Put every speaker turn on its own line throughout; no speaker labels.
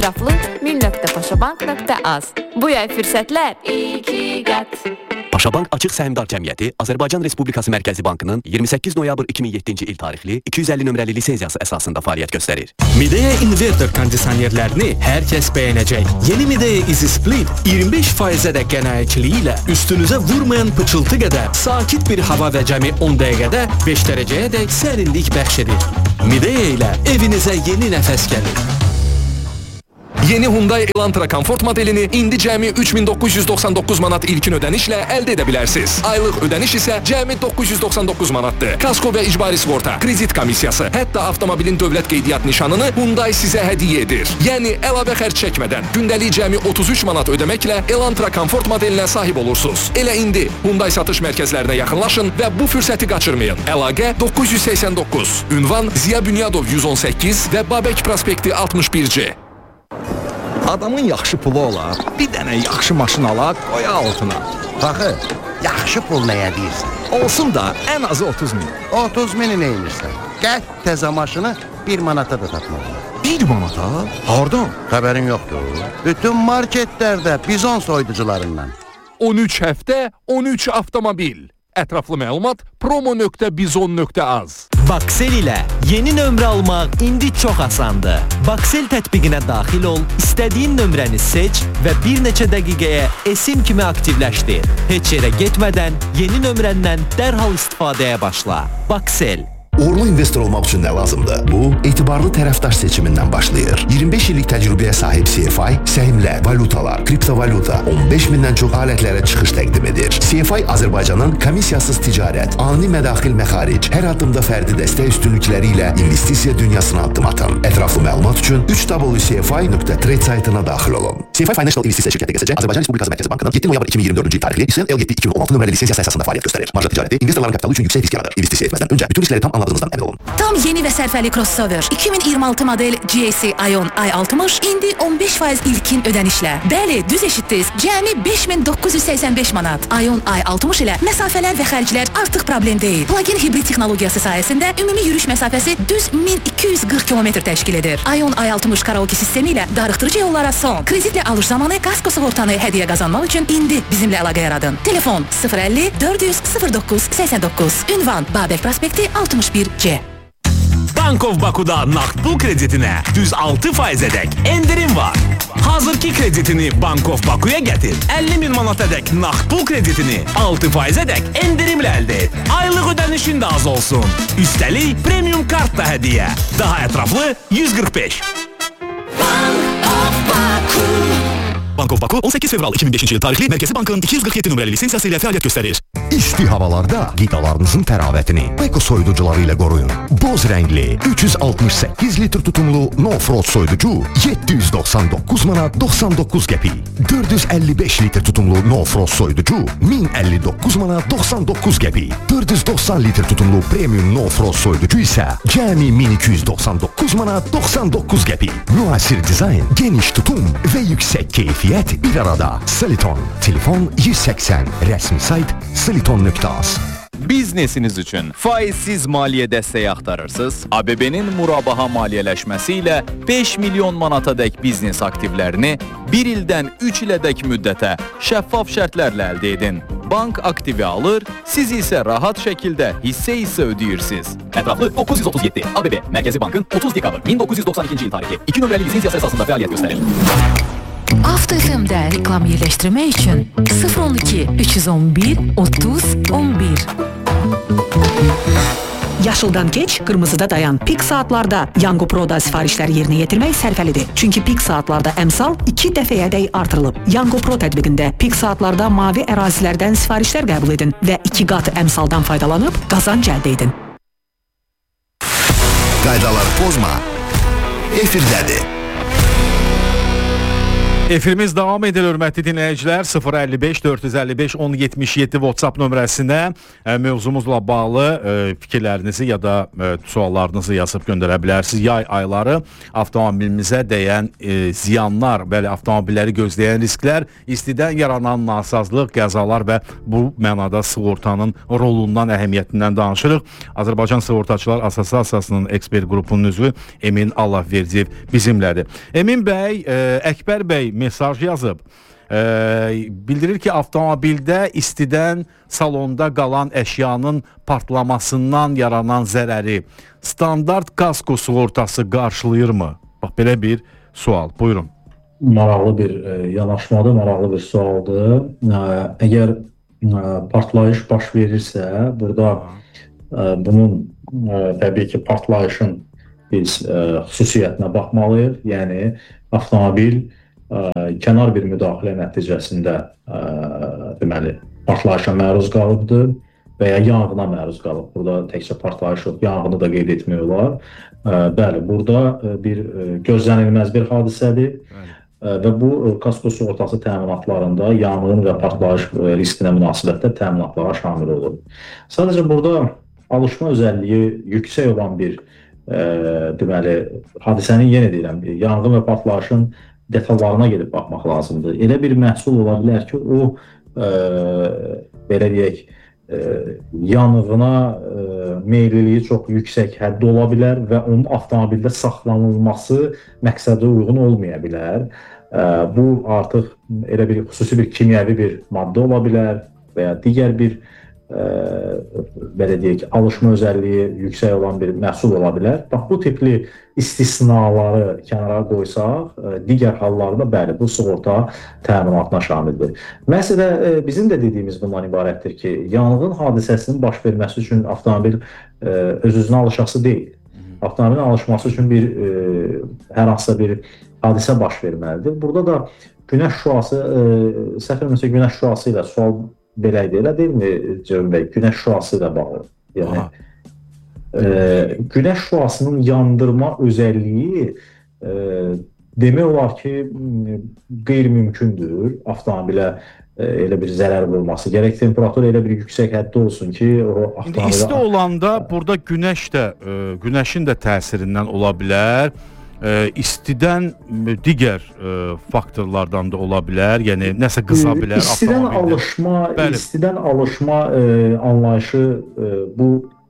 Ətraflı mil.paşabank.az. Bu yay fürsətlər 2 qat.
Paşabank Açıq Səhmdar Cəmiyyəti Azərbaycan Respublikası Mərkəzi Bankının 28 noyabr 2007-ci il tarixli 250 nömrəli lisenziyası əsasında fəaliyyət göstərir.
Midea inverter kondisionerlərini hər kəs bəyənəcək. Yeni Midea Easy Split 25% də qənaətçiliyi ilə üstünüzə vurmayan pıçıltı qədər sakit bir hava və cəmi 10 dəqiqədə 5 dərəcəyə dək sərinlik bəxş edir. Midea ilə evinizə yeni nəfəs gəlir. Yeni Hyundai Elantra Comfort modelini indi cəmi 3999 manat ilkin ödənişlə əldə edə bilərsiniz. Aylıq ödəniş isə cəmi 999 manatdır. Kasko və icbari sığorta, kredit komissiyası, hətta avtomobilin dövlət qeydiyyat nişanını Hyundai sizə hədiyyə edir. Yəni əlavə xərc çəkmədən gündəlik cəmi 33 manat ödəməklə Elantra Comfort modelinə sahib olursunuz. Elə indi Hyundai satış mərkəzlərinə yaxınlaşın və bu fürsəti qaçırmayın. Əlaqə 989. Ünvan Ziya Bünyadov 118 və Babək prospekti 61C.
Adamın yaxşı pulu olar, bir dənə yaxşı maşın alaq, qoya altına.
Baxı, yaxşı pul nəyə deyirsən?
Olsun da, ən azı 30 min.
30 mini neymirsən? Gəl təzə maşını 1 manata da tapmalı.
1 manata? Hardan?
Xəbərin yoxdur. Bütün marketlərdə bizon soyuducularından.
13 həftə, 13 avtomobil. Ətraflı məlumat promo.bizon.az.
Baksel ilə yeni nömrə almaq indi çox asandır. Baksel tətbiqinə daxil ol, istədiyin nömrəni seç və bir neçə dəqiqəyə esim kimi aktivləşdir. Heç yerə getmədən yeni nömrəndən dərhal istifadəyə başla. Baksel.
Uğurlu investor olmaq üçün nə lazımdır? Bu, etibarlı tərəfdaş seçimindən başlayır. 25 illik təcrübəyə sahib CFI, səhmlər, valutalar, kriptovalyuta, 15 mindən çox alətlərə çıxış təqdim edir. CFI Azərbaycanın komissiyasız ticarət, ani mədaxil məxaric, hər addımda fərdi dəstək üstünlükləri ilə investisiya dünyasına addım atan. Ətraflı məlumat üçün www.cfi.trade saytına daxil olun. CFI Financial İnvestisiya şirkəti QSC Azərbaycan Respublikası Mərkəzi Bankının 7 noyabr 2024-cü il tarixli İSL L7 2016 nömrəli lisenziyası əsasında fəaliyyət göstərir. Marja ticarəti investorların kapitalı üçün yüksək risk yaradır. İnvestisiya etməzdən öncə bütün riskləri tam anladığınızdan əmin olun.
Tam yeni və sərfəli crossover 2026 model GSC Ion i60 indi 15% ilkin ödənişlə. Bəli, düz eşitdiniz. Cəmi 5985 manat. Ion i60 ilə məsafələr və xərclər artıq problem deyil. Plug-in hibrid texnologiyası sayəsində ümumi yürüyüş məsafəsi düz 1240 km təşkil edir. Ion i60 karaoke sistemi ilə darıxdırıcı yollara son. Kreditlə alış zamanı kasko sığortanı hədiyyə qazanmaq üçün indi bizimlə əlaqə yaradın. Telefon 050 400 09 89. Ünvan Babək prospekti 61C.
Bank of Baku'da naqd pul kreditinə düz 6%-ədək endirim var. Hazırki kreditini Bank of Baku'ya gətir. 50.000 manatədək naqd pul kreditini 6%-ədək endirimlə əldə et. Aylıq ödənişin də az olsun. Üstəlik premium kart da hədiyyə. Daha ətraflı 145. Bank of Baku 18 fevral 2005-ci il tarixli Mərkəzi Bankın 247 nömrəli lisensiyası ilə fəaliyyət göstərir.
İsti havalarda qidalarınızın təravətini Beko soyuducuları ilə qoruyun. Boz rəngli 368 litr tutumlu no-frost soyuducu 799 manat 99 qəpik. 455 litr tutumlu no-frost soyuducu 1059 manat 99 qəpik. 490 litr tutumlu premium no-frost soyuducu isə cəmi 1299 manat 99 qəpik. Müasir dizayn, geniş tutum və yüksək keyfiyyət bir arada. Siliton. Telefon 180. Rəsmi sayt siliton.az.
Biznesiniz üçün faizsiz maliyyə dəstəyi axtarırsınız? ABB-nin murabaha maliyyələşməsi ilə 5 milyon manatadək biznes aktivlərini 1 ildən 3 ilədək müddətə şəffaf şərtlərlə əldə edin. Bank aktivi alır, siz isə rahat şəkildə hissə ödeyirsiniz. Ətraflı 937 ABB Mərkəzi Bankın 30 dekabr 1992-ci il tarixli 2 nömrəli lisensiyası əsasında fəaliyyət göstərir.
Avto FM-də reklam yerləşdirmək üçün 012 311 30 11.
Yaşıldan keç, qırmızıda dayan. Pik saatlarda Yango Pro'da sifarişləri yerinə yetirmək sərfəlidir. Çünki pik saatlarda əmsal 2 dəfəyədək artırılıb. Yango Pro tətbiqində pik saatlarda mavi ərazilərdən sifarişlər qəbul edin və 2 qat əmsaldan faydalanıb qazanc əldə edin.
Qaydaları pozma, efirdədir.
Efirimiz davam edir, hörmətli dinləyicilər. 055 455 1077 WhatsApp nömrəsinə mövzumuzla bağlı fikirlərinizi ya da suallarınızı yazıb göndərə bilərsiniz. Yay ayları avtomobilimizə dəyən ziyanlar, bəli, avtomobilləri gözləyən risklər, istidən yaranan nasazlıq, qəzalar və bu mənada sığortanın rolundan, əhəmiyyətindən danışırıq. Azərbaycan Sığortaçılar Assosiasiyasının ekspert qrupunun üzvü Emin Allahverdiyev bizimlədir. Emin bəy, Əkbər bəy mesaj yazıb. Bildirir ki, avtomobildə istidən salonda qalan əşyanın partlamasından yaranan zərəri standart kasko sığortası qarşılayırmı? Bax, belə bir sual. Buyurun.
Maraqlı bir yanaşmadır, maraqlı bir sualdır. Əgər partlayış baş verirsə, burada bunun təbii ki, partlayışın biz xüsusiyyətinə baxmalıyıq. Yəni, avtomobil kənar bir müdaxilə nəticəsində deməli, partlayışa məruz qalıbdır və ya yanğına məruz qalıb. Burada təkcə partlayış yox, yanğını da qeyd etmək olar. Bəli, burada bir gözlənilməz bir hadisədir və bu kasko sığortası təminatlarında yanğın və partlayış riskinə münasibətdə təminatlara şamil olur. Sadəcə burada alışma özəlliyi yüksək olan bir deməli, hadisənin, yenə deyirəm, yanğın və partlayışın detallarına gedib baxmaq lazımdır. Elə bir məhsul ola bilər ki, o belə deyək, yanğına meyliliyi çox yüksək həddə ola bilər və onun avtomobildə saxlanılması məqsədə uyğun olmaya bilər. Bu artıq elə bir xüsusi bir kimyəvi bir maddə ola bilər və ya digər bir belə deyək, alışma özəlliyi yüksək olan bir məhsul ola bilər. Bax, bu tipli istisnaları kənara qoysaq, digər hallarda bəli, bu sığorta təminatına şamildir. Məsələ bizim də dediyimiz bundan ibarətdir ki, yanğın hadisəsinin baş verməsi üçün avtomobil öz-özünə alışası deyil. Avtomobilin alışması üçün hər hansısa bir hadisə baş verməlidir. Burada da günəş şüası, səhv etmirəmsə günəş şüası ilə sual belə idi, elə deyilmi Cəvin bəy? Günəş şüası ilə bağlı. Yəni, günəş şüasının yandırma özəlliyi demək olar ki, qeyri-mümkündür avtomobilə elə bir zərər vurması. Gərək temperatur elə bir yüksək həddə olsun ki, o avtomobilə...
İsti olanda burada günəşin də təsirindən ola bilər. İstidən digər faktorlardan da ola bilər, yəni nəsə qıza bilər.
İstidən alışma anlayışı bu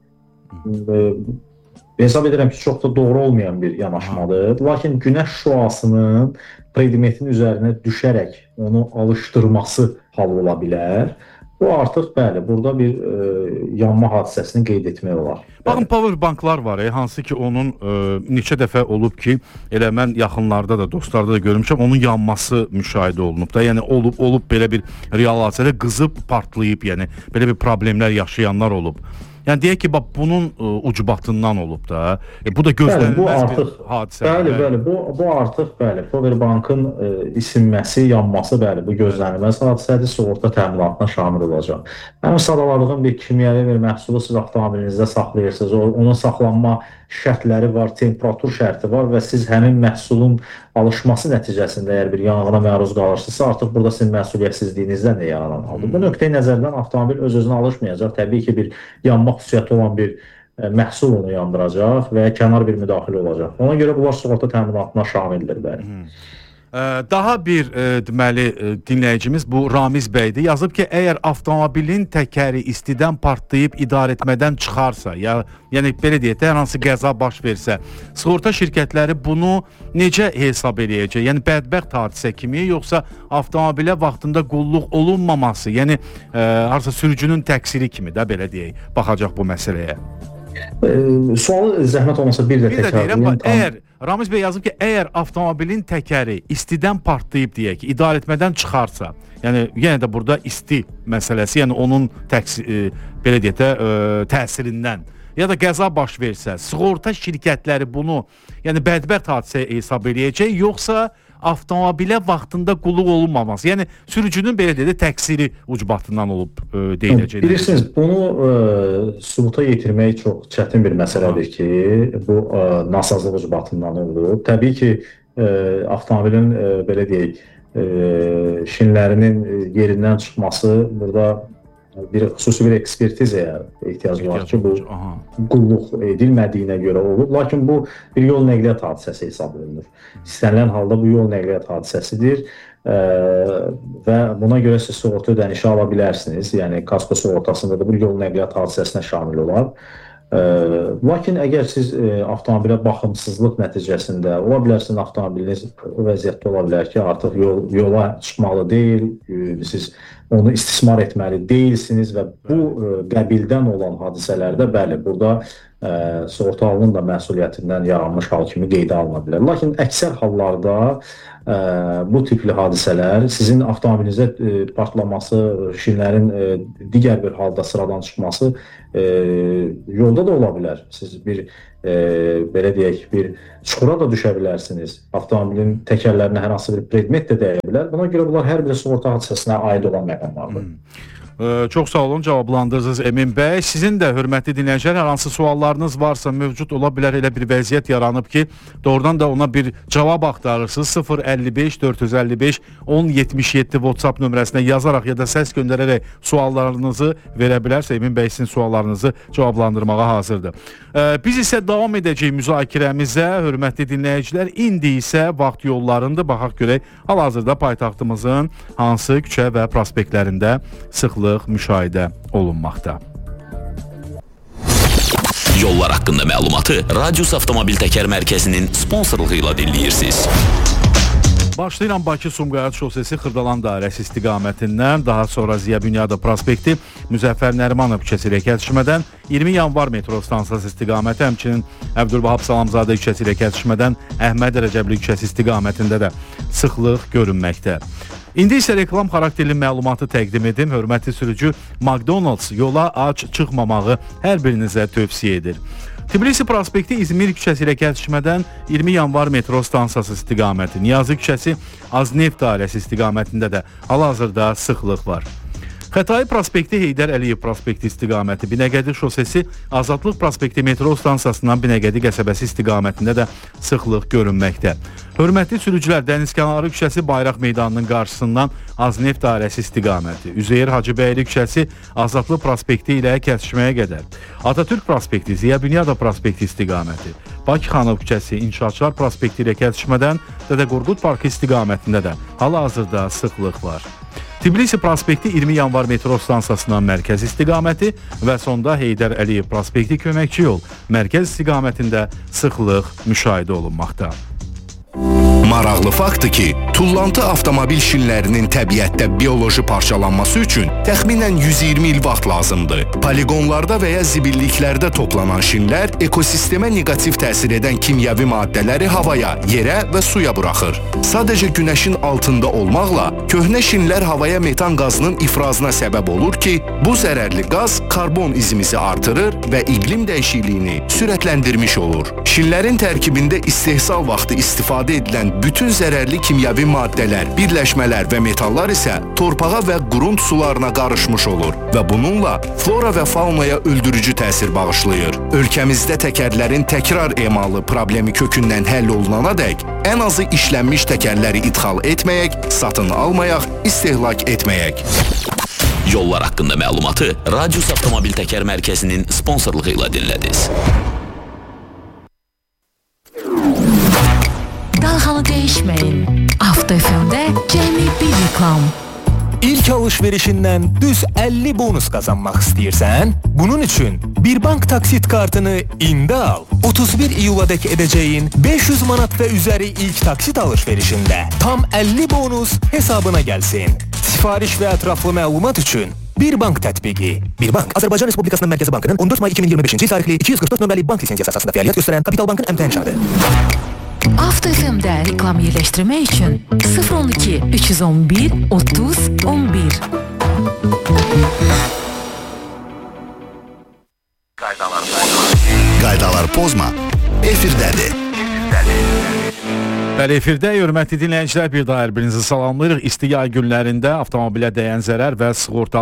hesab edirəm ki, çox da doğru olmayan bir yanaşmadır. Lakin günəş şüasının predmetin üzərinə düşərək onu alışdırması hal ola bilər. Bu artıq, bəli, burada bir yanma hadisəsini qeyd etmək olar.
Baxın, powerbanklar var, hansı ki, onun neçə dəfə olub ki, elə mən yaxınlarda da, dostlarda da görmüşəm, onun yanması müşahidə olunub da. Yəni, olub belə bir real hadisədə qızıb, partlayıb, yəni, belə bir problemlər yaşayanlar olub. Yəni, deyək ki, bunun ucbatından olub da. Bu da gözlənilməz bir hadisə.
Bəli, bu artıq, bəli, powerbankın isinməsi, yanması, bəli, bu gözlənilməz hadisədir, sığorta təminatına şamil olacaq. Mənim sadaladığım bir kimyəvi bir məhsulu siz avtomobilinizdə saxlayırsınız, onun saxlanma şərtləri var, temperatur şərti var və siz həmin məhsulun alışması nəticəsində əgər bir yanğına məruz qalırsınızsa, artıq burada sizin məsuliyyətsizliyinizdən də yaranan haldır. Bu nöqteyi nəzərdən avtomobil öz-özünə alışmayacaq. Təbii ki, bir yanma xüsusiyyəti olan bir məhsul onu yandıracaq və kənar bir müdaxilə olacaq. Ona görə bunlar sığorta təminatına şamildir, bəli.
Daha bir deməli dinləyicimiz bu Ramiz bəydir. Yazıb ki, əgər avtomobilin təkəri istidən partlayıb idarəetmədən çıxarsa, yəni belə deyək, hər hansı qəza baş versə, sığorta şirkətləri bunu necə hesab eləyəcək? Yəni bədbəxt hadisə kimi, yoxsa avtomobilə vaxtında qulluq olunmaması, yəni harsa sürücünün təqsiri kimi də belə deyək, baxacaq bu məsələyə.
Sualı zəhmət olmasa bir də
təkrarlayın. Ramiz bəy yazıb ki, əgər avtomobilin təkəri istidən partlayıb deyək ki, idarəetmədən çıxarsa, yəni yenə də burada isti məsələsi, yəni onun belə deyək də təsirindən ya da qəza baş versə, sığorta şirkətləri bunu, yəni bədbəxt hadisə hesab eləyəcək, yoxsa avtomobilə vaxtında qulluq olunmaması, yəni sürücünün belə deyək də təqsiri ucbatından olub deyiləcək.
Bilirsiniz, bunu sübuta yetirmək çox çətin bir məsələdir ki, bu nasazlıq ucbatından olur. Təbii ki, avtomobilin belə deyək, şinlərinin yerindən çıxması burada xüsusi bir ekspertizaya ehtiyac var ki, bu qulluq edilmədiyinə görə olur. Lakin bu bir yol nəqliyyat hadisəsi hesab olunur. İstənilən halda bu yol nəqliyyat hadisəsidir və buna görə siz sığorta ödənişi ala bilərsiniz. Yəni, kasko sığortasında da bu yol nəqliyyat hadisəsinə şamil olar. Lakin əgər siz avtomobilə baxımsızlıq nəticəsində, ola bilərsiniz, avtomobiliniz o vəziyyətdə ola bilər ki, artıq yola çıxmalı deyil, siz onu istismar etməli deyilsiniz və bu qəbildən olan hadisələrdə, bəli, burada sığortalının da məsuliyyətindən yaranmış hal kimi qeydə alına bilər. Lakin əksər hallarda bu tipli hadisələr sizin avtomobilinizə partlaması, şinlərin digər bir halda sıradan çıxması yolda da ola bilər. Siz bir, belə deyək, bir çuxura da düşə bilərsiniz. Avtomobilin təkərlərinə hər hansı bir predmet də dəyə bilər. Buna görə bunlar hər bir sığorta hadisəsinə aid olan məqamlardır.
Çox sağ olun, cavablandırdınız Emin bəy. Sizin də hörmətli dinləyicilər, hər hansı suallarınız varsa mövcud ola bilər, elə bir vəziyyət yaranıb ki, doğrudan da ona bir cavab axtarırsınız. 055 455 1077 WhatsApp nömrəsinə yazaraq ya da səs göndərərək suallarınızı verə bilərsə, Emin bəy sizin suallarınızı cavablandırmağa hazırdır. Biz isə davam edəcəyik müzakirəmizə, hörmətli dinləyicilər. İndi isə vaxt yollarında baxaq görək, hal-hazırda paytaxtımızın hansı küçə və prospektlərində sıxlıq müşahidə olunmaqda.
Yollar haqqında məlumatı Radius Avtomobil Təkər Mərkəzinin sponsorluğu ilə dinləyirsiniz.
Başlayıram Bakı-Sumqayıt şosesi Xırdalan dairəsi istiqamətindən, daha sonra Ziya Bünyadov prospekti Müzəffər Nərimanov küçəsi ilə kəsişmədən 20 yanvar metro stansiyası istiqaməti, həmçinin Əbdülvahab Salamzadə küçəsi ilə kəsişmədən Əhməd Rəcəbli küçəsi istiqamətində də sıxlıq görünməkdə. İndi isə reklam xarakterli məlumatı təqdim edim. Hörmətli sürücü, McDonald's yola ac çıxmamağı hər birinizə tövsiyə edir. Tbilisi prospekti İzmir küçəsi ilə kəsişmədən 20 yanvar metro stansiyası istiqaməti, Niyazi küçəsi Azneft dairəsi istiqamətində də hal-hazırda sıxlıq var. Xətai prospekti Heydər Əliyev prospekti istiqaməti, Binəqədi şosesi Azadlıq prospekti metro stansiyasından Binəqədi qəsəbəsi istiqamətində də sıxlıq görünməkdə. Hörmətli sürücülər, Dənizkənarı küçəsi Bayraq meydanının qarşısından Azneft dairəsi istiqaməti, Üzeyir Hacıbəyli küçəsi Azadlıq prospekti ilə kəsişməyə qədər, Atatürk prospekti, Ziya Bünyadov prospekti istiqaməti, Bakı Xanov küçəsi İnşaatçılar prospekti ilə kəsişmədən Dədə Qorqud parkı istiqamətində də hal-hazırda sıxlıq var. Tbilisi prospekti 20 yanvar metro stansiyasından mərkəz istiqaməti və sonda Heydər Əliyev prospekti köməkçi yol mərkəz istiqamətində sıxlıq müşahidə olunmaqda.
Maraqlı faktdır ki, tullantı avtomobil şinlərinin təbiətdə bioloji parçalanması üçün təxminən 120 il vaxt lazımdır. Poligonlarda və ya zibilliklərdə toplanan şinlər ekosistemə negativ təsir edən kimyəvi maddələri havaya, yerə və suya buraxır. Sadəcə günəşin altında olmaqla köhnə şinlər havaya metan qazının ifrazına səbəb olur ki, bu zərərli qaz karbon izimizi artırır və iqlim dəyişikliyini sürətləndirmiş olur. Şinlərin tərkibində istehsal vaxtı istifadə edilən bütün zərərli kimyəvi maddələr, birləşmələr və metallar isə torpağa və qurunt sularına qarışmış olur və bununla flora və faunaya öldürücü təsir bağışlayır. Ölkəmizdə təkərlərin təkrar emalı problemi kökündən həll olunana dək ən azı işlənmiş təkərləri idxal etməyək, satın almayaq, istehlak etməyək.
Yollar haqqında məlumatı Radius Avtomobil Təkər Mərkəzinin sponsorluğu ilə dinlədiniz.
Dalğanı dəyişməyin. Avto FM-də cəmi bir reklam.
İlk alışverişindən düz 50 bonus qazanmaq istəyirsən? Bunun üçün bir bank taksit kartını indi al. 31 iyuladək edəcəyin 500 manat və üzəri ilk taksit alışverişində tam 50 bonus hesabına gəlsin. Sifariş və ətraflı məlumat üçün Bir bank tətbiqi. Bir bank Azərbaycan Respublikasının Mərkəzi Bankının 14 may 2025-ci tarixli 244 nömrəli bank lisensiyası əsasında fəaliyyət göstərən Kapital Bankın əmtəh nişanıdır.
Avto FM-də reklam yerləşdirmək üçün 012 311 30 11.
Qaydalar pozma. Efirdədir.
Bəli, efirdə hörmətli dinləyicilər, bir daha hər birinizi salamlayırıq. İsti yay günlərində avtomobilə dəyən zərər və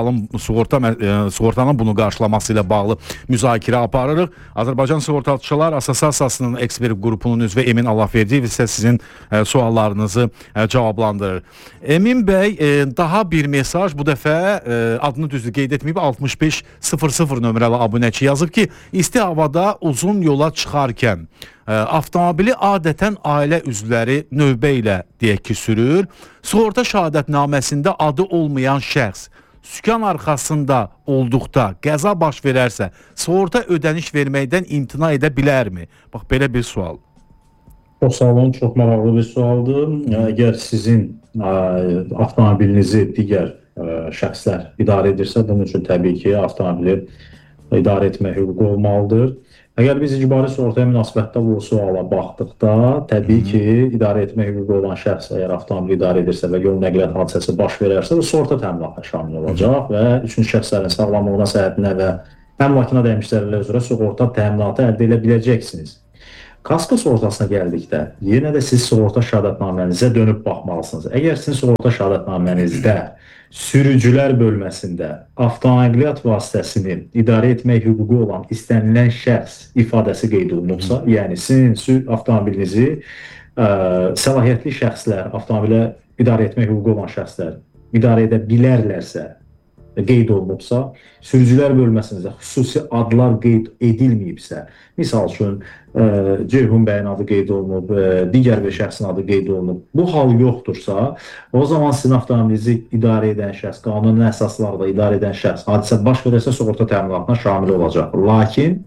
sığortanın bunu qarşılaması ilə bağlı müzakirə aparırıq. Azərbaycan Sığortaçılar Assosiasiyasının ekspert qrupunun üzvü Emin Allahverdiyev isə sizin suallarınızı cavablandırır. Emin bəy, daha bir mesaj, bu dəfə adını düzdür qeyd etməyib, 6500 nömrəli abunəçi yazıb ki, isti havada uzun yola çıxarkən avtomobili adətən ailə üzvləri növbə ilə deyək ki sürür. Sığorta şəhadətnaməsində adı olmayan şəxs sükan arxasında olduqda qəza baş verərsə, sığorta ödəniş verməkdən imtina edə bilərmi? Bax, belə bir sual.
O sualın çox maraqlı bir sualdır. Əgər sizin avtomobilinizi digər şəxslər idarə edirsə, bunun üçün təbii ki, avtomobili idarə etmək hüququ olmalıdır. Əgər biz icbari sığortaya münasibətdə bu suala baxdıqda, təbii ki, idarə etmək hüququ olan şəxs əgər avtomobili idarə edirsə və yol nəqliyyat hadisəsi baş verərsə, sığorta təminatına şamil olacaq və üçün şəxslərin sağlamlığına, səhhətinə və əmlakına dəymiş zərərlər üzrə sığorta təminatı əldə edə biləcəksiniz. Kasko sığortasına gəldikdə, yenə də siz sığorta şəhadətnamənizə dönüb baxmalısınız. Əgər sizin sığorta şəhadətnamənizdə sürücülər bölməsində avtonəqliyyat vasitəsini idarə etmək hüququ olan istənilən şəxs ifadəsi qeyd olunubsa, yəni sizin avtomobilinizi səlahiyyətli şəxslər, avtomobilə idarə etmək hüququ olan şəxslər idarə edə bilərlərsə, qeyd olunubsa, sürücülər bölməsinizdə xüsusi adlar qeyd edilməyibsə, misal üçün Ceyhun bəyin adı qeyd olunub, digər bir şəxsin adı qeyd olunub, bu hal yoxdursa, o zaman sizin avtomobilinizi idarə edən şəxs, qanunun əsaslarla idarə edən şəxs, hadisə baş verərsə sığorta təminatına şamil olacaq. Lakin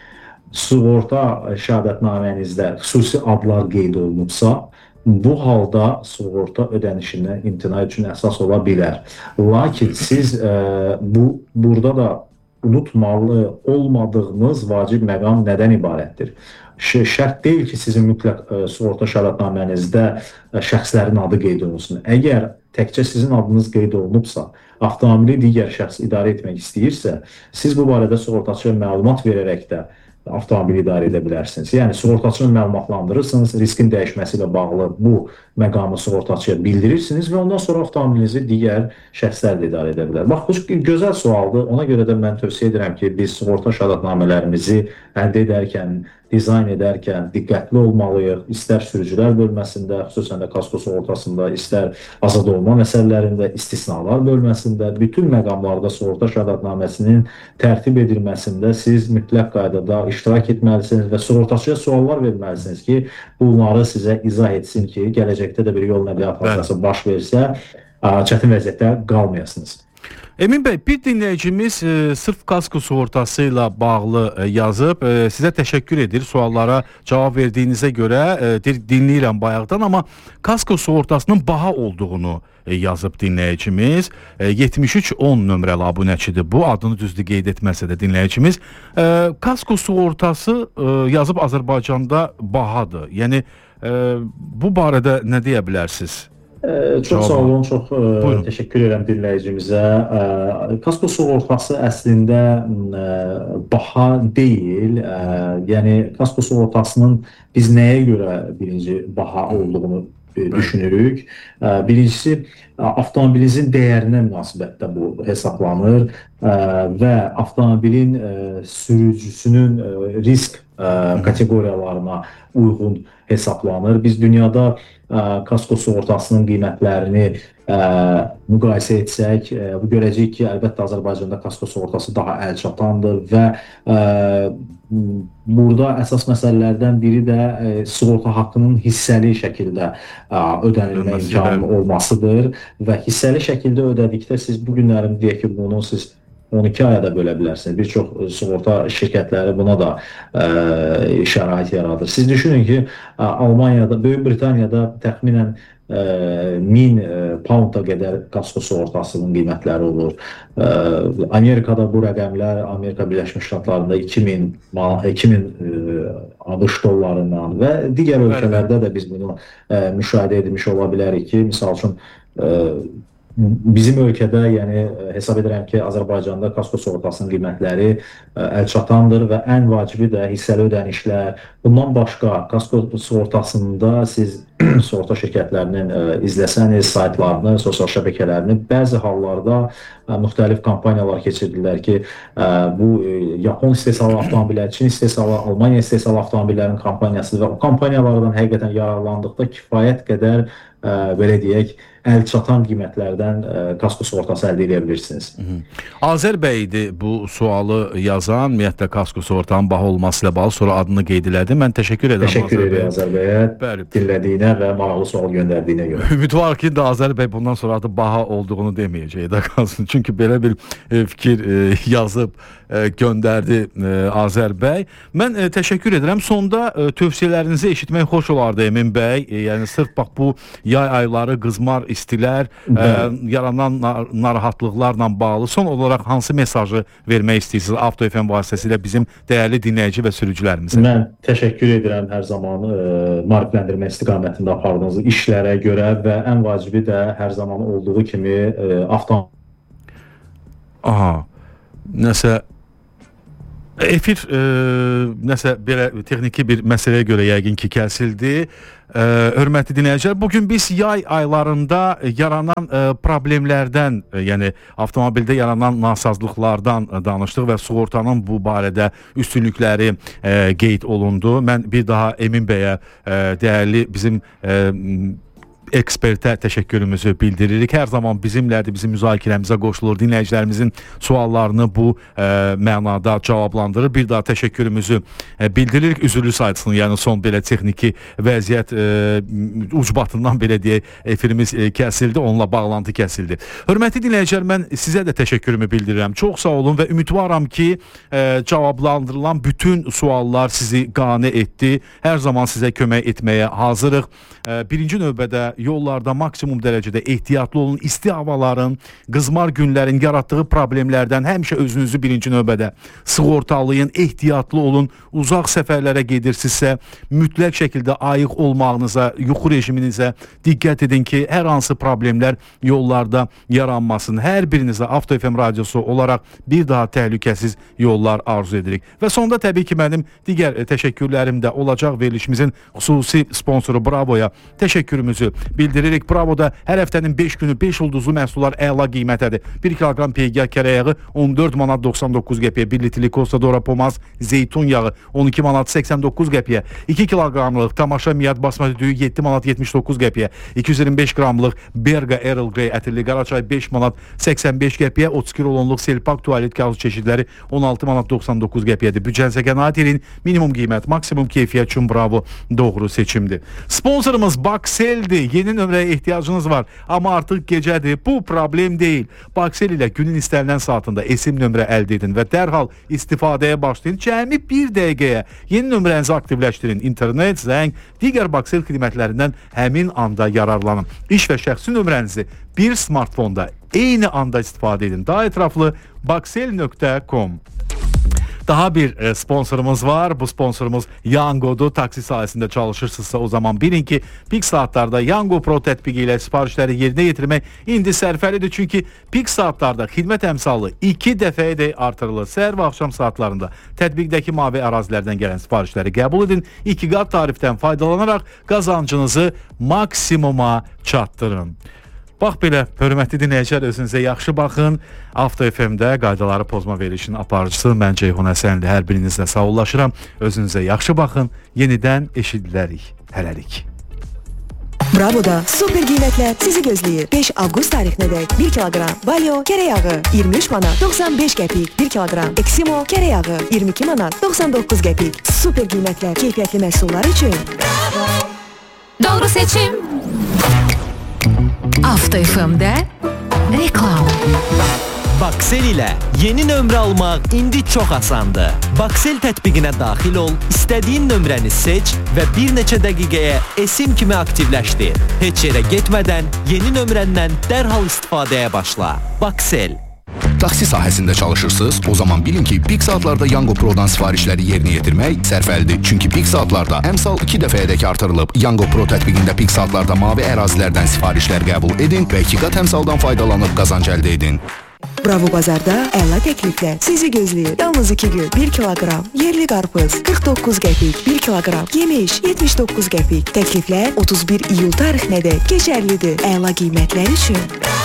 sığorta şəhadətnamənizdə xüsusi adlar qeyd olunubsa, bu halda sığorta ödənişindən imtina üçün əsas ola bilər. Lakin siz burada da unutmalı olmadığınız vacib məqam nədən ibarətdir? Şərt deyil ki, sizin mütləq sığorta şəhadətnamənizdə şəxslərin adı qeyd olunsun. Əgər təkcə sizin adınız qeyd olunubsa, avtomobili digər şəxs idarə etmək istəyirsə, siz bu barədə sığortaçıya məlumat verərək də avtomobili idarə edə bilərsiniz. Yəni, sığortaçını məlumatlandırırsınız, riskin dəyişməsi ilə bağlı bu məqamı sığortaçıya bildirirsiniz və ondan sonra avtomobilinizi digər şəxslər də idarə edə bilər. Bax, bu gözəl sualdır. Ona görə də mən tövsiyə edirəm ki, biz sığorta şəhadətnamələrimizi əldə edərkən, dizayn edərkən diqqətli olmalıyıq. İstər sürücülər bölməsində, xüsusən də kasko sığortasında, istər azad olma məsələlərində, istisnalar bölməsində, bütün məqamlarda sığorta şəhadətnaməsinin tərtib edilməsində siz mütləq qaydada iştirak etməlisiniz və sığortaçıya suallar verməlisiniz ki, bunları sizə izah etsin ki, gələcəkdə də bir yol nəqliyyat hadisəsi baş versə, çətin vəziyyətdə qalmayasınız.
Emin bəy, bir dinləyicimiz sırf kasko sığortası ilə bağlı yazıb, sizə təşəkkür edir suallara cavab verdiyinizə görə, dinləyirəm bayaqdan, amma kasko sığortasının baha olduğunu yazıb dinləyicimiz. 7310 nömrəli abunəçidir bu, adını düzdür qeyd etməsə də dinləyicimiz. Kasko sığortası yazıb Azərbaycanda bahadır. Yəni, bu barədə nə deyə bilərsiniz?
Çox sağ olun, çox təşəkkür edirəm dinləyicimizə. Kasko sığortası əslində baha deyil. Yəni, kasko sığortasının biz nəyə görə birinci baha olduğunu düşünürük. Birincisi, avtomobilinizin dəyərinə münasibətdə bu hesablanır və avtomobilin sürücüsünün risk kateqoriyalarına uyğun hesablanır. Biz dünyada kasko sığortasının qiymətlərini müqayisə etsək, görəcəyik ki, əlbəttə Azərbaycanda kasko sığortası daha əlçatandır və burada əsas məsələlərdən biri də sığorta haqqının hissəli şəkildə ödənilmə imkanı olmasıdır və hissəli şəkildə ödədikdə siz bu günlərin deyək ki, bunu siz 12 aya da bölə bilərsiniz. Bir çox sığorta şirkətləri buna da şərait yaradır. Siz düşünün ki, Almaniyada, Böyük Britaniyada təxminən 1000 pound'a qədər kasko sığortasının qiymətləri olur. Amerikada bu rəqəmlər, Amerika Birləşmiş Ştatlarında 2000 ABŞ dollarından və digər ölkələrdə də biz bunu müşahidə edilmiş ola bilərik ki, misal üçün bizim ölkədə, yəni hesab edirəm ki, Azərbaycanda kasko sığortasının qiymətləri əlçatandır və ən vacibi də hissəli ödənişlər. Bundan başqa kasko sığortasında siz sığorta şirkətlərinin izləsəniz saytlarını, sosial şəbəkələrini, bəzi hallarda müxtəlif kampaniyalar keçirdirlər ki, bu Yapon istehsalı avtomobillər, Çin istehsalı, Almaniya istehsalı avtomobillərin kampaniyasıdır və o kampaniyalardan həqiqətən yararlandıqda kifayət qədər belə deyək, əlçatan qiymətlərdən kasko sığortası əldə edə bilirsiniz.
Azər bəy idi bu sualı yazan, ümumiyyətlə kasko sığortanın baha olması ilə bağlı, sonra adını qeyd elədi. Mən təşəkkür edirəm
Azər bəyə. Azər bəyə dinlədiyinə və maraqlı sual göndərdiyinə görə.
Ümidvar ki, Azər bəy bundan sonra adı baha olduğunu deməyəcək də qalsın. Çünki belə bir fikir yazıb göndərdi Azər bəy. Mən təşəkkür edirəm. Sonda tövsiyələrinizi eşitmək xoş olardı Emin bəy. Yəni sırf bax bu yay ayları qızmar istilər, yaranan narahatlıqlarla bağlı son olaraq hansı mesajı vermək istəyirsiniz Avto FM vasitəsilə bizim dəyərli dinləyici və sürücülərimizə?
Mən təşəkkür edirəm hər zaman maarifləndirmə istiqamətində apardığınız işlərə görə və ən vacibi də hər zaman olduğu kimi
efir nəsə belə texniki bir məsələyə görə yəqin ki, kəsildi. Hörmətli dinləyicilər, bugün biz yay aylarında yaranan problemlərdən, yəni avtomobildə yaranan nasazlıqlardan danışdıq və sığortanın bu barədə üstünlükləri qeyd olundu. Mən bir daha Emin bəyə, dəyərli bizim ekspertə təşəkkürümüzü bildiririk. Hər zaman bizimlədir, bizim müzakirəmizə qoşulur, dinləyicilərimizin suallarını bu mənada cavablandırır. Bir daha təşəkkürümüzü bildiririk. Üzürlü saytısının, yəni son belə texniki vəziyyət ucbatından belə deyək, efirimiz kəsildi, onunla bağlantı kəsildi. Hörmətli dinləyicilər, mən sizə də təşəkkürümü bildirirəm. Çox sağ olun və ümidvaram ki, cavablandırılan bütün suallar sizi qane etdi. Hər zaman sizə kömək etməyə hazırıq. Birinci növbədə yollarda maksimum dərəcədə ehtiyatlı olun. İsti havaların, qızmar günlərin yaratdığı problemlərdən həmişə özünüzü birinci növbədə sığortalayın, ehtiyatlı olun. Uzaq səfərlərə gedirsinizsə, mütləq şəkildə ayıq olmağınıza, yuxu rejiminizə diqqət edin ki, hər hansı problemlər yollarda yaranmasın. Hər birinizə Avto FM radiosu olaraq bir daha təhlükəsiz yollar arzu edirik. Və sonda təbii ki, mənim digər təşəkkürlərim də olacaq. Verilişimizin xüsusi sponsoru Bravoya təşəkkürümüzü bildiririk. Bravoda hər həftənin 5 günü 5 ulduzlu məhsullar əla qiymətədir. 1 kiloqram peygah kərə yağı 14 manat 99 qəpiyə, 1 litrlik Costa Dora pomaz zeytun yağı 12 manat 89 qəpiyə, 2 kiloqramlıq tamaşa miyad basmati düyü 7 manat 79 qəpiyə, 225 qramlıq Berga Earl Grey ətirli qaraçay 5 manat 85 qəpiyə, 32 rolonluq Selpak tualet kağız çeşidləri 16 manat 99 qəpiyədir. Büdcənizə qənaət edin. Minimum qiymət, maksimum keyfiyyət üçün Bravo doğru seçimdir. Sponsorumuz Baksel'dir. Yeni nömrəyə ehtiyacınız var, amma artıq gecədir. Bu problem deyil. Baksel ilə günün istənilən saatında esim nömrə əldə edin və dərhal istifadəyə başlayın. Cəmi 1 dəqiqəyə yeni nömrənizi aktivləşdirin. İnternet, zəng, digər Baksel xidmətlərindən həmin anda yararlanın. İş və şəxsi nömrənizi bir smartfonda eyni anda istifadə edin. Daha ətraflı baksel.com. Daha bir sponsorumuz var. Bu sponsorumuz Yango'dur. Taksi sayəsində çalışırsınızsa o zaman bilin ki, pik saatlarda Yango Pro tətbiqi ilə sifarişləri yerinə yetirmək indi sərfəlidir. Çünki pik saatlarda xidmət əmsalı 2 dəfəyədək artırılır. Səhər və axşam saatlarında tətbiqdəki mavi ərazilərdən gələn sifarişləri qəbul edin. 2 qat tarifdən faydalanaraq qazancınızı maksimuma çatdırın. Bax belə, hörmətli dinləyicilər, özünüzə yaxşı baxın. Avto FM-də qaydaları pozma verilişinin aparıcısı mən Ceyhun Həsənli. Hər birinizlə sağollaşıram. Özünüzə yaxşı baxın. Yenidən eşidilərik. Hələlik.
Bravo'da super qiymətlər sizi gözləyir. 5 avqust tarixinədək 1 kiloqram Balio kərə yağı 23 manat 95 qəpik, 1 kiloqram Eximo kərə yağı 22 manat 99 qəpik. Super qiymətlər keyfiyyətli məhsullar üçün Bravo.
Doğru seçim.
Avto FM'də reklam.
Baksel ilə yeni nömrə almaq indi çox asandır. Baksel tətbiqinə daxil ol, istədiyin nömrəni seç və bir neçə dəqiqəyə esim kimi aktivləşdir. Heç yerə getmədən yeni nömrəndən dərhal istifadəyə başla. Baksel.
Taksi sahəsində çalışırsınız? O zaman bilin ki, pik saatlarda Yango Pro'dan sifarişləri yerinə yetirmək sərfəlidir. Çünki pik saatlarda əmsal 2 dəfəyədək artırılıb. Yango Pro tətbiqində pik saatlarda mavi ərazilərdən sifarişlər qəbul edin və 2 qat əmsaldan faydalanıb qazanc əldə edin.
Bravo Bazarda əla təkliflər sizi gözləyir. Yalnız 2 gün 1 kiloqram yerli qarpız 49 qəpik, 1 kiloqram yemiş 79 qəpik. Təkliflər 31 iyul tarixinədək keçərlidir. Əla qiymətlər üçün.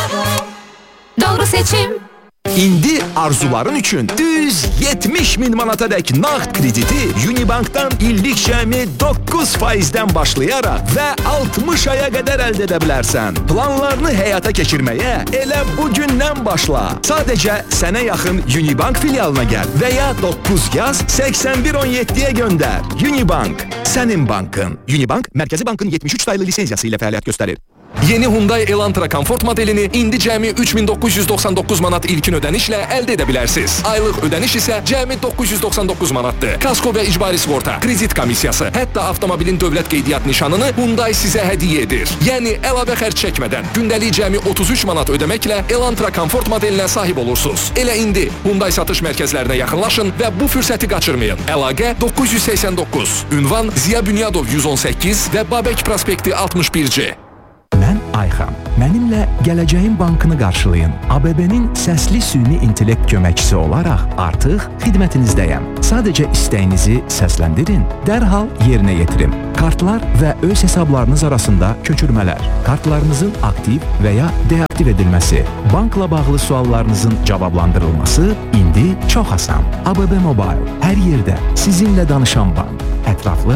Doğru seçim.
İndi arzuların üçün düz 70 min manatadək nağd krediti Unibankdan illik cəmi 9%-dən başlayaraq və 60 aya qədər əldə edə bilərsən. Planlarını həyata keçirməyə elə bugündən başla. Sadəcə sənə yaxın Unibank filialına gəl və ya 9 yaz 8117-yə göndər. Unibank, sənin bankın. Unibank, Mərkəzi Bankın 73 saylı lisenziyası ilə fəaliyyət göstərir.
Yeni Hyundai Elantra Comfort modelini indi cəmi 3999 manat ilkin ödənişlə əldə edə bilərsiniz. Aylıq ödəniş isə cəmi 999 manatdır. Kasko və icbari sığorta, kredit komissiyası, hətta avtomobilin dövlət qeydiyyat nişanını Hyundai sizə hədiyyə edir. Yəni əlavə xərc çəkmədən gündəlik cəmi 33 manat ödəməklə Elantra Comfort modelinə sahib olursunuz. Elə indi Hyundai satış mərkəzlərinə yaxınlaşın və bu fürsəti qaçırmayın. Əlaqə 989. Ünvan Ziya Bünyadov 118 və Babək prospekti 61C.
Mən Ayxan. Mənimlə gələcəyin bankını qarşılayın. ABB-nin səsli süni intellekt köməkçisi olaraq artıq xidmətinizdəyəm. Sadəcə istəyinizi səsləndirin, dərhal yerinə yetirim. Kartlar və öz hesablarınız arasında köçürmələr, kartlarınızın aktiv və ya deaktiv edilməsi, bankla bağlı suallarınızın cavablandırılması indi çox asan. ABB Mobile, hər yerdə sizinlə danışan bank. Ətraflı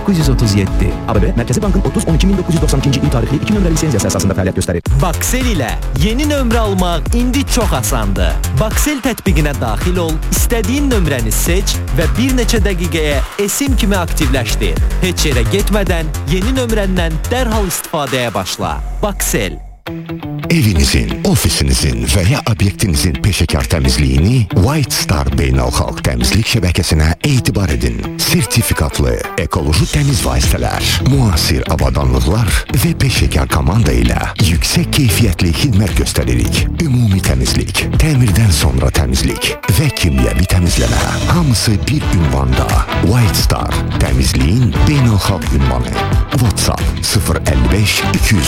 937. ABB Mərkəzi Bankın 30-12-1992-ci il tarixli 2 nömrəli lisenziyası əsasında fəaliyyət göstərir.
Baksel ilə yeni nömrə almaq indi çox asandır. Baksel tətbiqinə daxil ol, istədiyin nömrəni seç və bir neçə dəqiqəyə esim kimi aktivləşdir. Heç yerə getmədən yeni nömrəndən dərhal istifadəyə başla. Baksel.
Evinizin, ofisinizin və ya obyektinizin peşəkar təmizliyini White Star Beynəlxalq Təmizlik Şəbəkəsinə etibar edin. Sertifikatlı, ekoloji təmiz vasitələr, müasir avadanlıqlar və peşəkar komanda ilə yüksək keyfiyyətli xidmət göstəririk. Ümumi təmizlik, təmirdən sonra təmizlik və kimyəvi təmizləmə. Hamısı bir ünvanda. White Star, təmizliyin beynəlxalq ünvanı. WhatsApp 055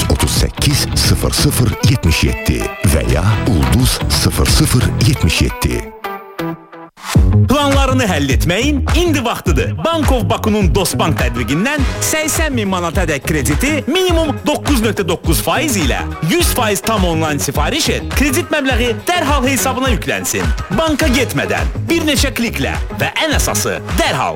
238 0077 və ya ulduz 0077.
Planlarını həll etməyin indi vaxtıdır. Bankov Baku'nun Dostbank tədbiqindən 80 min manatadək krediti minimum 9.9% ilə 100% tam onlayn sifariş et. Kredit məbləği dərhal hesabına yüklənsin. Banka getmədən, bir neçə kliklə və ən əsası dərhal.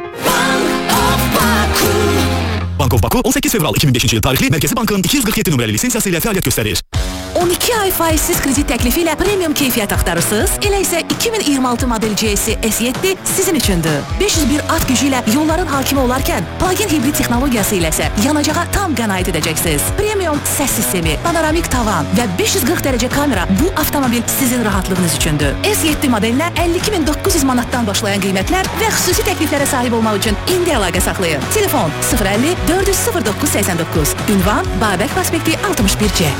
Bankov Baku 18 fevral 2005-ci il tarixli Mərkəzi Bankın 247 nömrəli lisensiyası ilə fəaliyyət göstərir.
12 ay faizsiz kredit təklifi ilə premium keyfiyyət axtarırsınız? Elə isə 2026 model GSI S7 sizin üçündür. 501 at gücü ilə yolların hakimi olarkən, plug-in hibrid texnologiyası ilə isə yanacağa tam qənaət edəcəksiniz. Premium səs sistemi, panoramik tavan və 540 dərəcə kamera bu avtomobil sizin rahatlığınız üçündür. S7 modelinə 52.900 manatdan başlayan qiymətlər və xüsusi təkliflərə sahib olmaq üçün indi əlaqə saxlayın. Telefon 050 40989. Ünvan Babək prospekti 61C.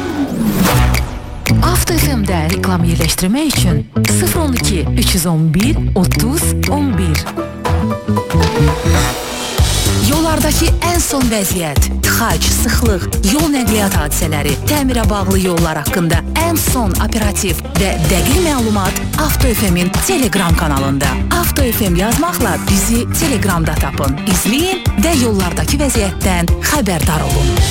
Avto FM-də reklam yerləşdirmək üçün 012 311 30 11.
Yollardakı ən son vəziyyət, tıxac, sıxlıq, yol nəqliyyat hadisələri, təmirə bağlı yollar haqqında ən son operativ və dəqiq məlumat Avto FM-in Telegram kanalında. Avto FM yazmaqla bizi Telegramda tapın, izləyin və yollardakı vəziyyətdən xəbərdar olun.